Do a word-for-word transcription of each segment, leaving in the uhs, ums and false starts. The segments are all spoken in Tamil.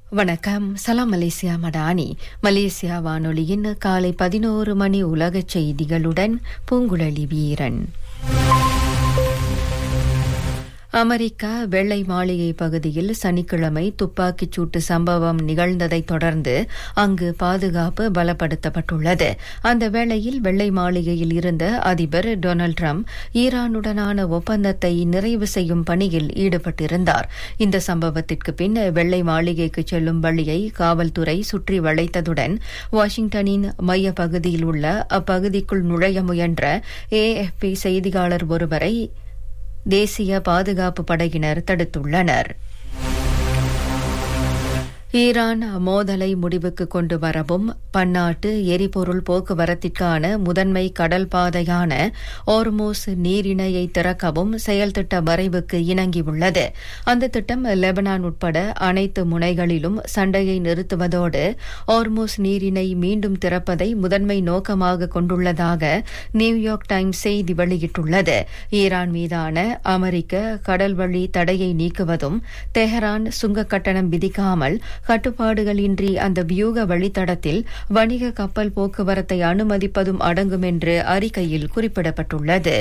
வணக்கம். சலாம் மலேசியா மடானி. மலேசியா வானொலியின் காலை பதினோரு மணி உலகச் செய்திகளுடன் பூங்குழலி வீரன். அமெரிக்கா வெள்ளை மாளிகை பகுதியில் சனிக்கிழமை துப்பாக்கிச் சூட்டு சம்பவம் நிகழ்ந்ததைத் தொடர்ந்து அங்கு பாதுகாப்பு பலப்படுத்தப்பட்டுள்ளது. அந்த வேளையில் வெள்ளை மாளிகையில் இருந்த அதிபர் டொனால்டு டிரம்ப் ஈரானுடனான ஒப்பந்தத்தை நிறைவு செய்யும் பணியில் ஈடுபட்டிருந்தார். இந்த சம்பவத்திற்கு பின் வெள்ளை மாளிகைக்கு செல்லும் வழியை காவல்துறை சுற்றி வளைத்ததுடன் வாஷிங்டனின் மைய பகுதியில் உள்ள அப்பகுதிக்குள் நுழைய முயன்ற ஏஎஃப்பி செய்தியாளர் ஒருவரை தேசிய பாதுகாப்பு படையினர் தடுத்துள்ளனர். ஈரான் மோதலை முடிவுக்கு கொண்டு வரவும் பன்னாட்டு எரிபொருள் போக்குவரத்திற்கான முதன்மை கடல் பாதையான ஓர்மோஸ் நீரிணையை திறக்கவும் செயல் திட்ட வரைவுக்கு இணங்கியுள்ளது. அந்த திட்டம் லெபனான் உட்பட அனைத்து முனைகளிலும் சண்டையை நிறுத்துவதோடு ஓர்மோஸ் நீரிணை மீண்டும் திறப்பதை முதன்மை நோக்கமாக கொண்டுள்ளதாக நியூயார்க் டைம்ஸ் செய்தி வெளியிட்டுள்ளது. ஈரான் மீதான அமெரிக்க கடல்வழி தடையை நீக்குவதும் தெஹரான் சுங்க கட்டணம் விதிக்காமல் கட்டுப்பாடுகளின்றி அந்த வியூக வழித்தடத்தில் வணிக கப்பல் போக்குவரத்தை அனுமதிப்பதும் அடங்கும் என்று அறிக்கையில் குறிப்பிடப்பட்டுள்ளது.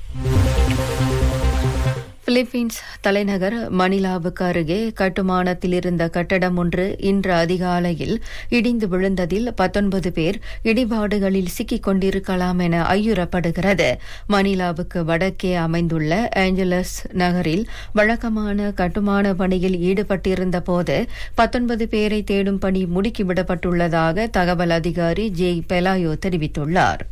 பிலிப்பீன்ஸ் தலைநகர் மணிலாவுக்கு அருகே கட்டுமானத்தில் இருந்த கட்டடம் ஒன்று இன்று அதிகாலையில் இடிந்து விழுந்ததில் பத்தொன்பது பேர் இடிபாடுகளில் சிக்கிக் கொண்டிருக்கலாம் என ஐயுறப்படுகிறது. மணிலாவுக்கு வடக்கே அமைந்துள்ள ஏஞ்சலஸ் நகரில் வழக்கமான கட்டுமான பணியில் ஈடுபட்டிருந்த போது பத்தொன்பது பேரை தேடும் பணி முடுக்கிவிடப்பட்டுள்ளதாக தகவல் அதிகாரி ஜே பெலாயோ தெரிவித்துள்ளார்.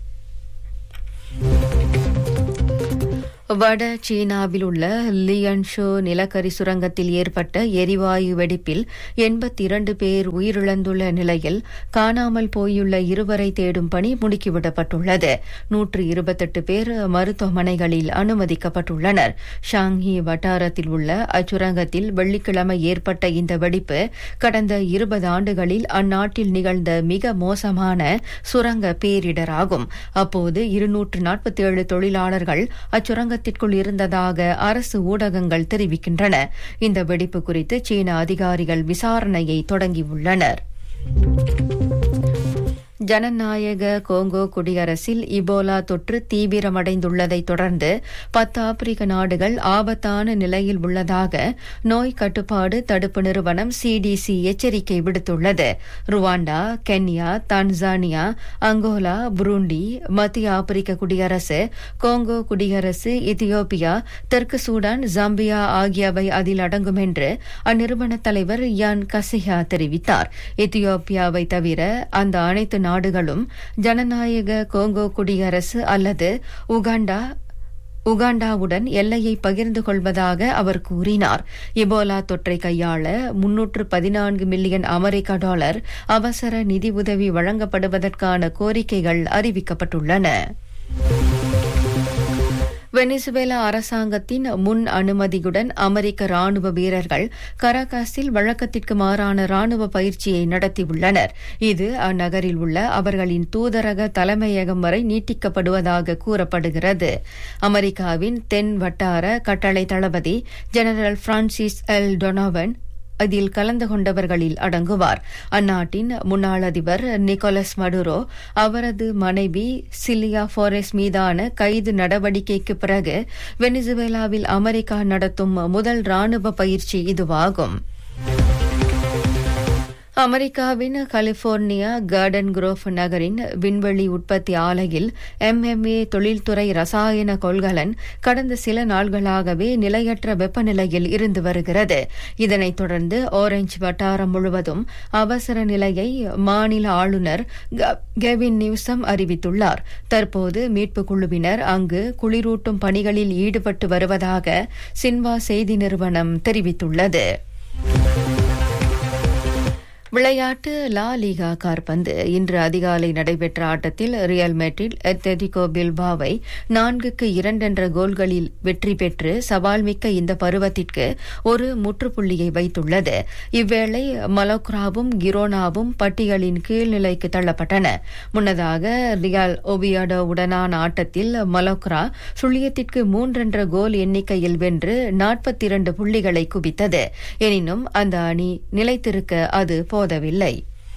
வட சீனாவில் உள்ள லியன்ஷோ நிலக்கரி சுரங்கத்தில் ஏற்பட்ட எரிவாயு வெடிப்பில் எண்பத்தி இரண்டு பேர் உயிரிழந்துள்ள நிலையில் காணாமல் போயுள்ள இருவரை தேடும் பணி முடுக்கிவிடப்பட்டுள்ளது. நூற்று இருபத்தெட்டு பேர் மருத்துவமனைகளில் அனுமதிக்கப்பட்டுள்ளனர். ஷாங்ஹி வட்டாரத்தில் உள்ள அச்சுரங்கத்தில் வெள்ளிக்கிழமை ஏற்பட்ட இந்த வெடிப்பு கடந்த இருபது ஆண்டுகளில் அந்நாட்டில் நிகழ்ந்த மிக மோசமான சுரங்க பேரிடராகும். அப்போது இருநூற்று நாற்பத்தி ஏழு தொழிலாளர்கள் அச்சுரங்க க்குள் இருந்ததாக அரசு ஊடகங்கள் தெரிவிக்கின்றன. இந்த வெடிப்பு குறித்து சீன அதிகாரிகள் விசாரணையை தொடங்கியுள்ளனர். ஜனநாயக கோங்கோ குடியரசில் இபோலா தொற்று தீவிரமடைந்துள்ளதைத் தொடர்ந்து பத்து ஆப்பிரிக்க நாடுகள் ஆபத்தான நிலையில் உள்ளதாக நோய் கட்டுப்பாடு தடுப்பு நிறுவனம் சிடிசி எச்சரிக்கை விடுத்துள்ளது. Rwanda, Kenya, Tanzania, Angola, Burundi, மத்திய ஆப்பிரிக்க குடியரசு, கோங்கோ குடியரசு, எத்தியோப்பியா, தெற்கு சூடான், ஜாம்பியா ஆகியவை அதில் அடங்கும் என்று அந்நிறுவன தலைவர் யான் கசிஹா தெரிவித்தார். எத்தியோப்பியாவை தவிர அந்த அனைத்து நாடுகளும் ஜனநாயக கோங்கோ குடியரசு அல்லது உகாண்டா உகாண்டாவுடன் எல்லையை பகிர்ந்து கொள்வதாக அவர் கூறினார். இபோலா தொற்றை கையாள முன்னூற்று பதினான்கு மில்லியன் அமெரிக்க டாலர் அவசர நிதி உதவி வழங்கப்படுவதற்கான கோரிக்கைகள் அறிவிக்கப்பட்டுள்ளன. வெனிசுவேலா அரசாங்கத்தின் முன் அனுமதியுடன் அமெரிக்க ராணுவ வீரர்கள் கராகாஸில் வழக்கத்திற்கு மாறான ராணுவ பயிற்சியை நடத்தியுள்ளனர். இது அந்நகரில் உள்ள அவர்களின் தூதரக தலைமையகம் வரை நீட்டிக்கப்படுவதாக கூறப்படுகிறது. அமெரிக்காவின் தென் வட்டார கட்டளை தளபதி ஜெனரல் பிரான்சிஸ் எல் டொனோவன் அதில் கலந்து கொண்டவர்களில் அடங்குவார். அந்நாட்டின் முன்னாள் அதிபர் நிக்கோலஸ் மடுரோ அவரது மனைவி சிலியா போரெஸ் மீதான கைது நடவடிக்கைக்கு பிறகு வெனிசுவேலாவில் அமெரிக்கா நடத்தும் முதல் ராணுவ பயிற்சி இதுவாகும். அமெரிக்காவின் கலிபோர்னியா கார்டன் குரோவ் நகரின் விண்வெளி உற்பத்தி ஆலையில் எம்எம்ஏ தொழில்துறை ரசாயன கொள்கலன் கடந்த சில நாள்களாகவே நிலையற்ற வெப்பநிலையில் இருந்து வருகிறது. இதனைத் தொடர்ந்து ஆரஞ்ச் வட்டாரம் முழுவதும் அவசர நிலையை மாநில ஆளுநர் கெவின் நியூசம் அறிவித்துள்ளார். தற்போது மீட்புக் குழுவினர் அங்கு குளிரூட்டும் பணிகளில் ஈடுபட்டு வருவதாக சின்வா செய்தி நிறுவனம் தெரிவித்துள்ளது. விளையாட்டு லா லீகா காற்பந்து இன்று அதிகாலை நடைபெற்ற ஆட்டத்தில் ரியல் மேட்ரிட் அத்லெட்டிகோ பில்பாவை நான்குக்கு இரண்டு என்ற கோல்களில் வெற்றி பெற்று சவால்மிக்க இந்த பருவத்திற்கு ஒரு முற்றுப்புள்ளியை வைத்துள்ளது. இவ்வேளை மலோக்ராவும் கிரோனாவும் பட்டியலின் கீழ்நிலைக்கு தள்ளப்பட்டன. முன்னதாக ரியால் ஒபியாடோ உடனான ஆட்டத்தில் மலோக்ரா சுழியத்திற்கு மூன்றென்ற கோல் எண்ணிக்கையில் வென்று நாற்பத்தி இரண்டு புள்ளிகளை குவித்தது. எனினும் அந்த அணி நிலைத்திருக்க அது போதவில்லை.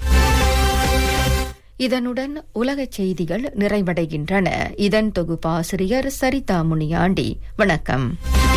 இதனுடன் உலகச் செய்திகள் நிறைவடைகின்றன. இதன் தொகுப்பாசிரியர் சரிதா முனியாண்டி. வணக்கம்.